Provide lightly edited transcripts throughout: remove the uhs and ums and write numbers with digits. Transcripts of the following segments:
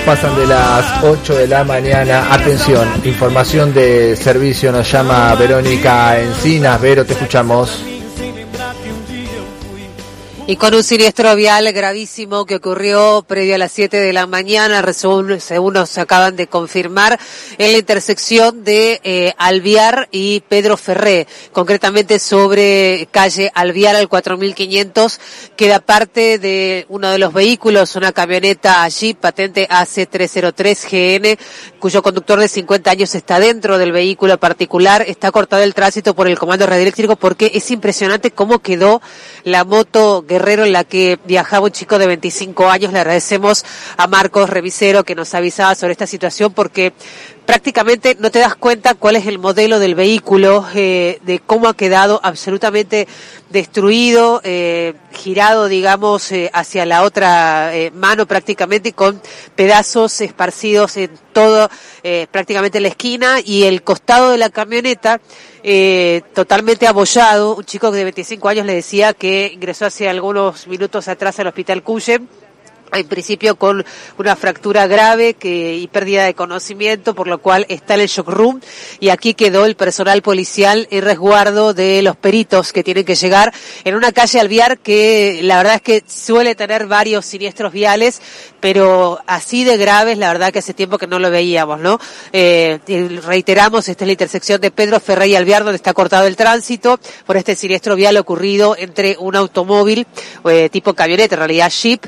pasan de las 8 de la mañana. Atención, información de servicio, nos llama Verónica Encinas. Vero, te escuchamos. Y con un siniestro vial gravísimo que ocurrió previo a las 7 de la mañana, según nos acaban de confirmar, en la intersección de Alvear y Pedro Ferré, concretamente sobre calle Alvear al 4500, queda parte de uno de los vehículos, una camioneta Jeep patente AC303GN, cuyo conductor de 50 años está dentro del vehículo particular. Está cortado el tránsito por el comando radioeléctrico porque es impresionante cómo quedó la moto Guerrero en la que viajaba un chico de 25 años. Le agradecemos a Marcos Revisero que nos avisaba sobre esta situación porque prácticamente no te das cuenta cuál es el modelo del vehículo, de cómo ha quedado absolutamente destruido, girado, digamos, hacia la otra mano prácticamente, y con pedazos esparcidos en todo, prácticamente en la esquina, y el costado de la camioneta totalmente abollado. Un chico de 25 años le decía que ingresó hace algunos minutos atrás al hospital Cuyen, en principio con una fractura grave y pérdida de conocimiento, por lo cual está en el shock room, y aquí quedó el personal policial en resguardo de los peritos que tienen que llegar en una calle Alvear que la verdad es que suele tener varios siniestros viales, pero así de graves la verdad que hace tiempo que no lo veíamos, ¿no? Reiteramos, esta es la intersección de Pedro Ferré y Alvear, donde está cortado el tránsito por este siniestro vial ocurrido entre un automóvil tipo camioneta, en realidad Jeep,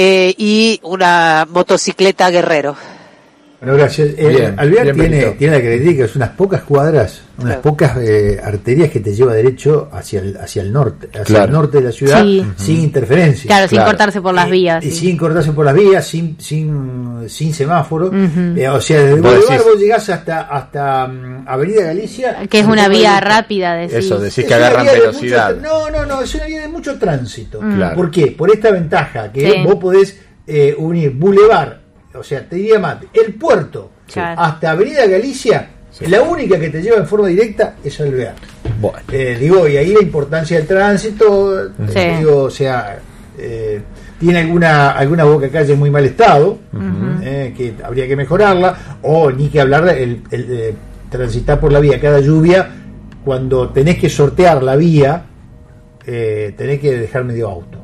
y una motocicleta Guerrero. Bueno, gracias. Alvear tiene la característica, es unas pocas cuadras, unas pocas arterias que te lleva derecho hacia el norte, el norte de la ciudad, sí, sin interferencia. Claro, sin cortarse por las vías. Y sin cortarse por las vías, sin semáforo. O sea, desde Bolívar vos llegás hasta Avenida Galicia. Que es una vía rápida, decís. Eso, decís que agarran velocidad. No, es una vía de mucho tránsito. Claro. ¿Por qué? Por esta ventaja, que vos podés unir Boulevard, o sea, te diría más, el puerto, hasta Avenida Galicia, la única que te lleva en forma directa es Alvear. Bueno. Y ahí la importancia del tránsito, o sea, tiene alguna boca calle en muy mal estado, que habría que mejorarla, o ni que hablar el transitar por la vía cada lluvia, cuando tenés que sortear la vía, tenés que dejar medio auto.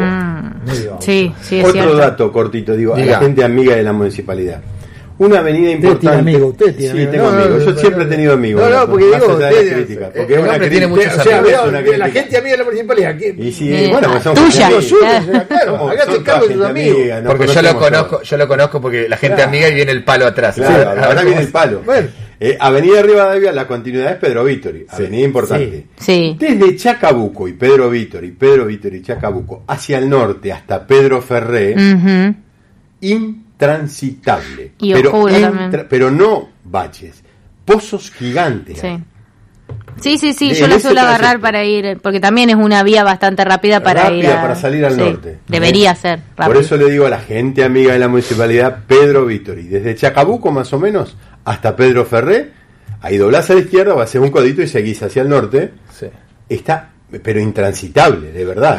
Sí, otro cierto. Dato cortito, a la gente amiga de la municipalidad. Una avenida importante. Usted tiene sí, tengo amigos. Yo siempre he tenido amigos. Porque porque es una tiene muchos amigos. La gente amiga de la municipalidad. Y sí, bueno, pues son tuya. Claro, hágate cargo de sus amigos. Porque yo lo conozco porque la gente amiga y viene el palo atrás. Claro, ahora viene el palo. Bueno. Avenida Rivadavia, la continuidad es Pedro Vítori, avenida importante. Sí. Desde Chacabuco y Pedro Vítori y Chacabuco hacia el norte hasta Pedro Ferré, intransitable. Y pero no baches, pozos gigantes. Sí, yo la suelo agarrar para ir, porque también es una vía bastante rápida para salir al norte. Debería ser rápido. Por eso le digo a la gente amiga de la municipalidad, Pedro Vítori, desde Chacabuco más o menos hasta Pedro Ferré, ahí doblás a la izquierda, vas a hacer un codito y seguís hacia el norte. Está, pero intransitable, de verdad.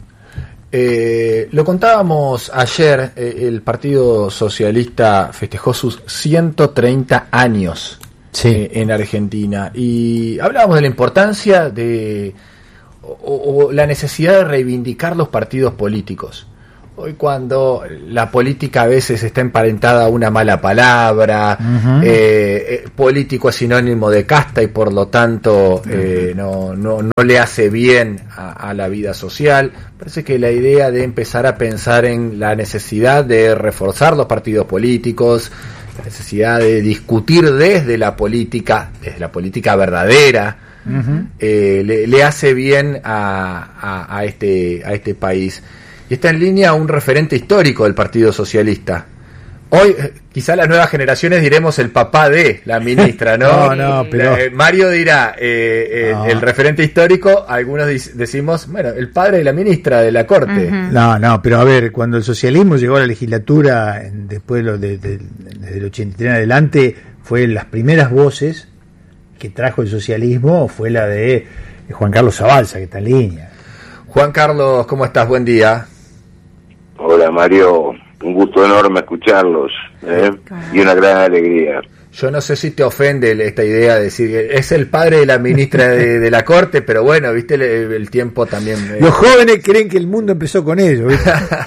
Lo contábamos ayer, el Partido Socialista festejó sus 130 años en Argentina, y hablábamos de la importancia de o la necesidad de reivindicar los partidos políticos. Hoy, cuando la política a veces está emparentada a una mala palabra, político es sinónimo de casta y por lo tanto no le hace bien a la vida social, parece que la idea de empezar a pensar en la necesidad de reforzar los partidos políticos, la necesidad de discutir desde la política verdadera, le hace bien a este país. Y está en línea un referente histórico del Partido Socialista. Hoy, quizá las nuevas generaciones diremos el papá de la ministra, ¿no? Pero Mario dirá el referente histórico, algunos decimos, bueno, el padre de la ministra de la Corte. Pero a ver, cuando el socialismo llegó a la legislatura, después desde el 83 en adelante, fue las primeras voces que trajo el socialismo, fue la de Juan Carlos Zabalza, que está en línea. Juan Carlos, ¿cómo estás? Buen día. Hola Mario, un gusto enorme escucharlos, y una gran alegría. Yo no sé si te ofende esta idea de decir que es el padre de la ministra de la Corte, pero bueno, viste, el tiempo también... Los jóvenes creen que el mundo empezó con ellos, ¿viste?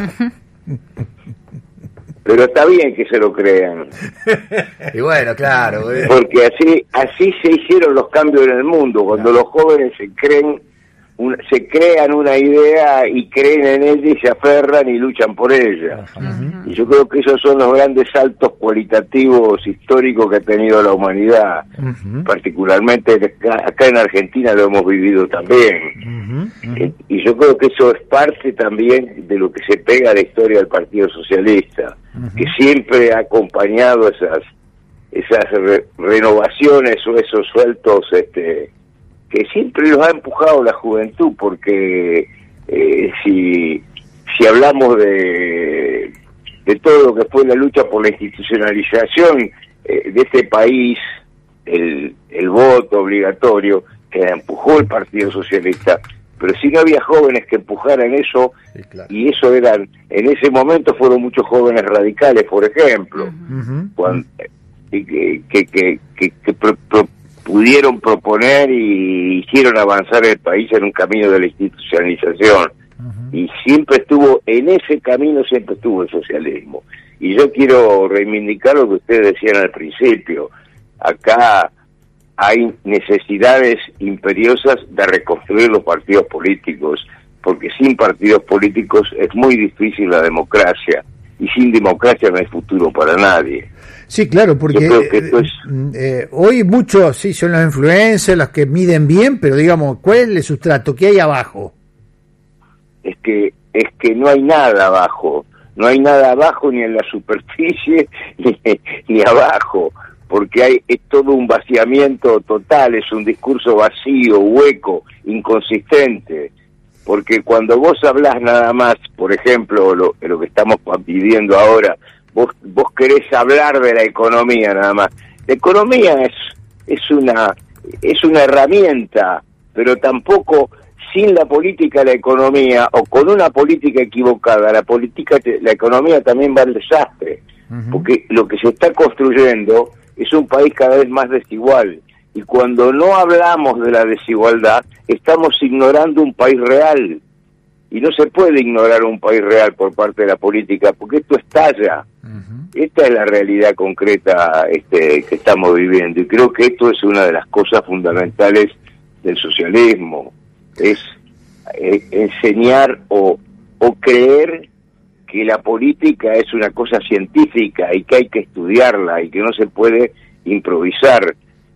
Pero está bien que se lo crean. Y bueno, claro. Porque así se hicieron los cambios en el mundo, cuando los jóvenes se crean una idea y creen en ella y se aferran y luchan por ella. Y yo creo que esos son los grandes saltos cualitativos históricos que ha tenido la humanidad. Particularmente acá en Argentina lo hemos vivido también. Y yo creo que eso es parte también de lo que se pega a la historia del Partido Socialista, que siempre ha acompañado esas renovaciones o esos sueltos que siempre los ha empujado la juventud, porque si hablamos de todo lo que fue la lucha por la institucionalización de este país, el voto obligatorio que empujó el Partido Socialista, pero si no había jóvenes que empujaran eso, sí, claro. Y eso en ese momento fueron muchos jóvenes radicales, por ejemplo, pudieron proponer y hicieron avanzar el país en un camino de la institucionalización. Y siempre estuvo, en ese camino siempre estuvo el socialismo. Y yo quiero reivindicar lo que ustedes decían al principio. Acá hay necesidades imperiosas de reconstruir los partidos políticos, porque sin partidos políticos es muy difícil la democracia, y sin democracia no hay futuro para nadie. Sí, claro, porque hoy muchos sí son los influencers, los que miden bien, pero digamos, ¿cuál es el sustrato? ¿Qué hay abajo? Es que no hay nada abajo, ni en la superficie ni abajo, porque es todo un vaciamiento total, es un discurso vacío, hueco, inconsistente, porque cuando vos hablás nada más, por ejemplo, lo que estamos viviendo ahora, vos querés hablar de la economía nada más. La economía es una herramienta, pero tampoco sin la política la economía, o con una política equivocada, la economía también va al desastre, porque lo que se está construyendo es un país cada vez más desigual, y cuando no hablamos de la desigualdad, estamos ignorando un país real, y no se puede ignorar un país real por parte de la política, porque esto estalla. Esta es la realidad concreta que estamos viviendo, y creo que esto es una de las cosas fundamentales del socialismo, es enseñar o creer que la política es una cosa científica y que hay que estudiarla y que no se puede improvisar,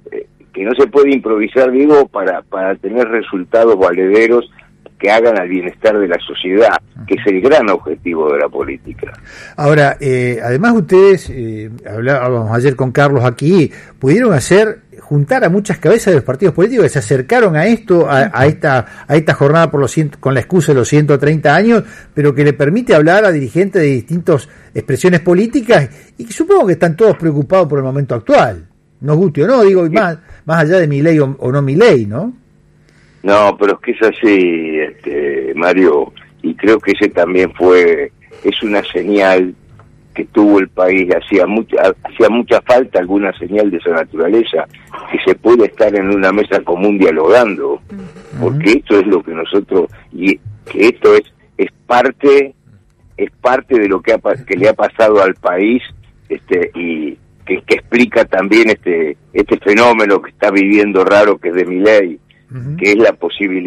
digo, para tener resultados valederos que hagan al bienestar de la sociedad, que es el gran objetivo de la política. Ahora, además ustedes, hablábamos ayer con Carlos aquí, pudieron juntar a muchas cabezas de los partidos políticos que se acercaron a esto, a esta jornada con la excusa de los 130 años, pero que le permite hablar a dirigentes de distintas expresiones políticas y que supongo que están todos preocupados por el momento actual. Nos guste o no, digo, y más allá de mi ley o no mi ley, ¿no? No, pero es que es así, Mario, y creo que ese también es una señal que tuvo el país, hacía mucha falta alguna señal de esa naturaleza, que se puede estar en una mesa común dialogando, porque esto es lo que nosotros, y que esto es parte de lo que le ha pasado al país, y que explica también este fenómeno que está viviendo raro, que es de Milei, que es la posibilidad